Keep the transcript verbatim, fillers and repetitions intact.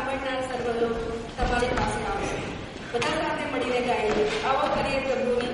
સાંભળનાર સર્વ લોકો તમારી પાસે આવશે. બધા સાથે મળીને ગાઈએ, આવો કરીએ પ્રભુની